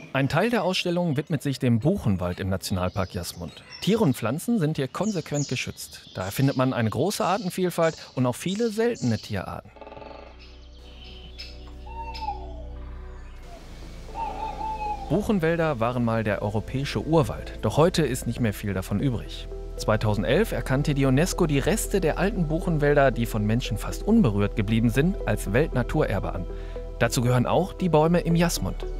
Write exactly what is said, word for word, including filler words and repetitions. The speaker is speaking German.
Ein Teil der Ausstellung widmet sich dem Buchenwald im Nationalpark Jasmund. Tiere und Pflanzen sind hier konsequent geschützt. Daher findet man eine große Artenvielfalt und auch viele seltene Tierarten. Buchenwälder waren mal der europäische Urwald, doch heute ist nicht mehr viel davon übrig. zweitausendelf erkannte die UNESCO die Reste der alten Buchenwälder, die von Menschen fast unberührt geblieben sind, als Weltnaturerbe an. Dazu gehören auch die Bäume im Jasmund.